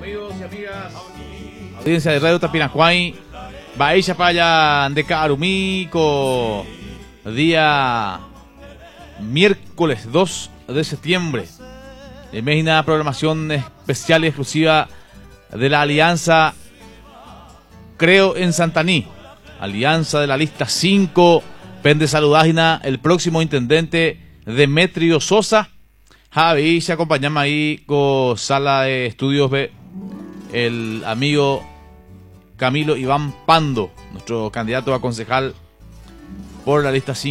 Amigos y amigas, audiencia de Radio Tapinacuay, Baisha Paya de Carumico, día miércoles 2 de septiembre. Imagina programación especial y exclusiva de la Alianza Creo en Santaní, Alianza de la lista 5, pende saludágina el próximo intendente Demetrio Sosa. Javi, se acompañamos ahí con sala de estudios B, el amigo Camilo Iván Pando, nuestro candidato a concejal por la lista 5.